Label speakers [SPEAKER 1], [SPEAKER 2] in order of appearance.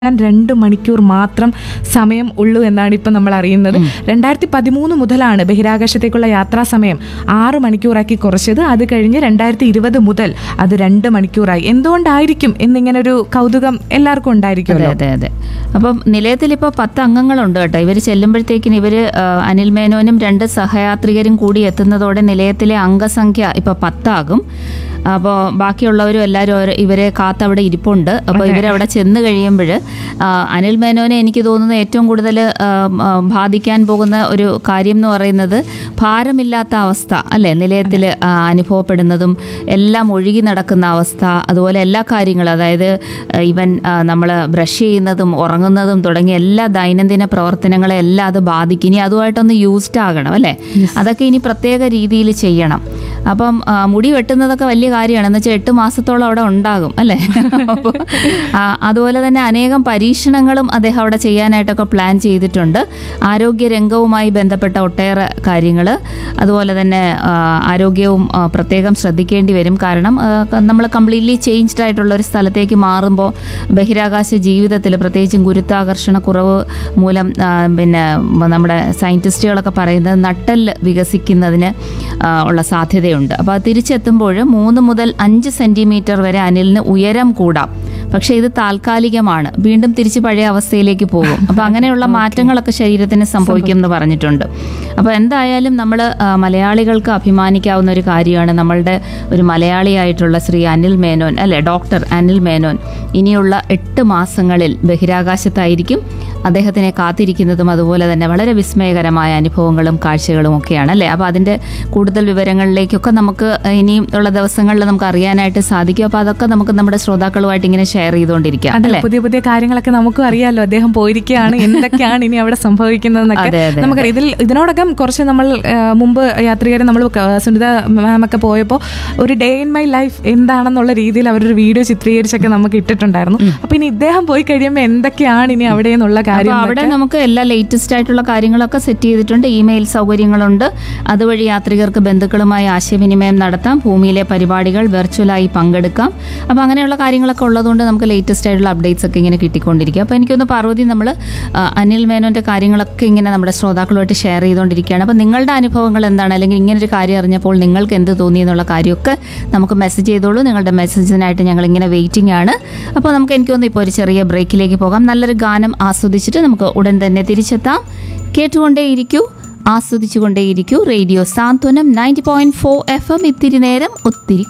[SPEAKER 1] 2 മണിക്കൂർ മാത്രം സമയം ഉള്ളൂ എന്നാണ് ഇപ്പം നമ്മൾ അറിയുന്നത്. 2013 മുതലാണ് ബഹിരാകാശത്തേക്കുള്ള യാത്രാ സമയം 6 മണിക്കൂറാക്കി കുറച്ചത്. അത് കഴിഞ്ഞ് 2020 മുതൽ അത് 2 മണിക്കൂറായി. എന്തുകൊണ്ടായിരിക്കും എന്നിങ്ങനൊരു കൗതുകം എല്ലാവർക്കും ഉണ്ടായിരിക്കും.
[SPEAKER 2] അതെ അതെ. അപ്പം നിലയത്തിൽ ഇപ്പോൾ 10 അംഗങ്ങളുണ്ട് കേട്ടോ. ഇവർ ചെല്ലുമ്പോഴത്തേക്കിന് അനിൽ മേനോനും 2 സഹയാത്രികരും കൂടി എത്തുന്നതോടെ നിലയത്തിലെ അംഗസംഖ്യ ഇപ്പോൾ 10 ആകും. അപ്പോൾ ബാക്കിയുള്ളവരും എല്ലാവരും ഇവരെ കാത്തവിടെ ഇരിപ്പുണ്ട്. അപ്പോൾ ഇവരവിടെ ചെന്ന് കഴിയുമ്പോൾ അനിൽ മേനോനെ എനിക്ക് തോന്നുന്നത് ഏറ്റവും കൂടുതൽ ബാധിക്കാൻ പോകുന്ന ഒരു കാര്യം എന്ന് പറയുന്നത് ഭാരമില്ലാത്ത അവസ്ഥ അല്ലേ, നിലയത്തിൽ അനുഭവപ്പെടുന്നതും എല്ലാം ഒഴുകി നടക്കുന്ന അവസ്ഥ, അതുപോലെ എല്ലാ കാര്യങ്ങളും, അതായത് ഈവൻ നമ്മൾ ബ്രഷ് ചെയ്യുന്നതും ഉറങ്ങുന്നതും തുടങ്ങിയ എല്ലാ ദൈനംദിന പ്രവർത്തനങ്ങളെ എല്ലാം അത് ബാധിക്കും. ഇനി അതുമായിട്ടൊന്ന് യൂസ്ഡ് ആകണം അല്ലേ, അതൊക്കെ ഇനി പ്രത്യേക രീതിയിൽ ചെയ്യണം. അപ്പം മുടി വെട്ടുന്നതൊക്കെ വലിയ കാര്യമാണ്, എന്ന് വെച്ചാൽ 8 മാസത്തോളം അവിടെ ഉണ്ടാകും അല്ലേ. അപ്പോൾ അതുപോലെ തന്നെ അനേകം പരീക്ഷണങ്ങളും അദ്ദേഹം അവിടെ ചെയ്യാനായിട്ടൊക്കെ പ്ലാൻ ചെയ്തിട്ടുണ്ട്. ആരോഗ്യരംഗവുമായി ബന്ധപ്പെട്ട ഒട്ടേറെ കാര്യങ്ങൾ, അതുപോലെ തന്നെ ആരോഗ്യവും പ്രത്യേകം ശ്രദ്ധിക്കേണ്ടി വരും. കാരണം നമ്മൾ കംപ്ലീറ്റ്ലി ചേഞ്ച്ഡ് ആയിട്ടുള്ള ഒരു സ്ഥലത്തേക്ക് മാറുമ്പോൾ ബഹിരാകാശ ജീവിതത്തിൽ പ്രത്യേകിച്ചും ഗുരുത്വാകർഷണ കുറവ് മൂലം പിന്നെ നമ്മുടെ സയൻറ്റിസ്റ്റുകളൊക്കെ പറയുന്നത് നട്ടെല്ല് വികസിക്കുന്നതിന് ഉള്ള സാധ്യതയുണ്ട്. അപ്പോൾ അത് തിരിച്ചെത്തുമ്പോൾ 3 മുതൽ 5 സെൻറ്റിമീറ്റർ വരെ അനിലിന് ഉയരം കൂടാം. പക്ഷേ ഇത് താൽക്കാലികമാണ്, വീണ്ടും തിരിച്ച് പഴയ അവസ്ഥയിലേക്ക് പോകും. അപ്പോൾ അങ്ങനെയുള്ള മാറ്റങ്ങളൊക്കെ ശരീരത്തിന് സംഭവിക്കും എന്ന് പറഞ്ഞിട്ടുണ്ട്. അപ്പോൾ എന്തായാലും നമ്മൾ മലയാളികൾക്ക് അഭിമാനിക്കാവുന്ന ഒരു കാര്യമാണ് നമ്മളുടെ ഒരു മലയാളിയായിട്ടുള്ള ശ്രീ അനിൽ മേനോൻ അല്ലേ, ഡോക്ടർ അനിൽ മേനോൻ ഇനിയുള്ള 8 മാസങ്ങളിൽ ബഹിരാകാശത്തായിരിക്കും. അദ്ദേഹത്തിനെ കാത്തിരിക്കുന്നതും അതുപോലെ തന്നെ വളരെ വിസ്മയകരമായ അനുഭവങ്ങളും കാഴ്ചകളും ഒക്കെയാണ് അല്ലേ. അപ്പോൾ അതിൻ്റെ കൂടുതൽ വിവരങ്ങളിലേക്കൊക്കെ നമുക്ക് ഇനിയും ഉള്ള ദിവസങ്ങളിൽ നമുക്ക് അറിയാനായിട്ട് സാധിക്കും. അപ്പോൾ അതൊക്കെ നമുക്ക് നമ്മുടെ ശ്രോതാക്കളുമായിട്ട് ഇങ്ങനെ ഷെയർ ചെയ്തുകൊണ്ടിരിക്കാം അല്ലേ.
[SPEAKER 1] പുതിയ പുതിയ കാര്യങ്ങളൊക്കെ നമുക്കും അറിയാമല്ലോ, അദ്ദേഹം പോയിരിക്കുകയാണ്, എന്തൊക്കെയാണ് ഇനി അവിടെ സംഭവിക്കുന്നതെന്നൊക്കെ നമുക്കറിയാം. ഇതിനോടകം കുറച്ച് നമ്മൾ മുമ്പ് യാത്രികരെ നമ്മൾ സുനിത മാമൊക്കെ പോയപ്പോൾ ഒരു ഡേ ഇൻ മൈ ലൈഫ് എന്താണെന്നുള്ള രീതിയിൽ അവരൊരു വീഡിയോ ചിത്രീകരിച്ചൊക്കെ നമുക്ക് ഇട്ടിട്ടുണ്ടായിരുന്നു. അപ്പൊ ഇനി ഇദ്ദേഹം പോയി കഴിയുമ്പോൾ എന്തൊക്കെയാണ് ഇനി അവിടെ എന്നുള്ള കാര്യം,
[SPEAKER 2] അവിടെ നമുക്ക് എല്ലാ ലേറ്റസ്റ്റ് ആയിട്ടുള്ള കാര്യങ്ങളൊക്കെ സെറ്റ് ചെയ്തിട്ടുണ്ട്. ഇമെയിൽ സൗകര്യങ്ങളുണ്ട്, അതുവഴി യാത്രികർക്ക് ബന്ധുക്കളുമായി ആശയവിനിമയം നടത്താം, ഭൂമിയിലെ പരിപാടികൾ വെർച്വലായി പങ്കെടുക്കാം. അപ്പോൾ അങ്ങനെയുള്ള കാര്യങ്ങളൊക്കെ ഉള്ളതുകൊണ്ട് നമുക്ക് ലേറ്റസ്റ്റ് ആയിട്ടുള്ള അപ്ഡേറ്റ്സ് ഒക്കെ ഇങ്ങനെ കിട്ടിക്കൊണ്ടിരിക്കും. അപ്പോൾ എനിക്കൊന്ന് പാർവതി, നമ്മൾ അനിൽ മേനോന്റെ കാര്യങ്ങളൊക്കെ ഇങ്ങനെ നമ്മുടെ ശ്രോതാക്കളുമായിട്ട് ഷെയർ ചെയ്തുകൊണ്ടിരിക്കുകയാണ്. അപ്പോൾ നിങ്ങളുടെ അനുഭവങ്ങൾ എന്താണ്, അല്ലെങ്കിൽ ഇങ്ങനൊരു കാര്യം അറിഞ്ഞപ്പോൾ നിങ്ങൾക്ക് എന്ത് തോന്നി എന്നുള്ള കാര്യമൊക്കെ നമുക്ക് മെസ്സേജ് ചെയ്തോളൂ. നിങ്ങളുടെ മെസ്സേജിനായിട്ട് ഞങ്ങൾ ഇങ്ങനെ വെയിറ്റിംഗ് ആണ്. അപ്പോൾ നമുക്ക് എനിക്കൊന്ന് ഇപ്പോൾ ഒരു ചെറിയ ബ്രേക്കിലേക്ക് പോകാം. നല്ലൊരു ഗാനം ആസ്വദിച്ചിട്ട് നമുക്ക് ഉടൻ തന്നെ തിരിച്ചെത്താം. കേട്ടുകൊണ്ടേയിരിക്കൂ, ആസ്വദിച്ചുകൊണ്ടേയിരിക്കൂ. റേഡിയോ സാന്ത്വനം 90.4 FM. ഇത്തിരി നേരം ഒത്തിരി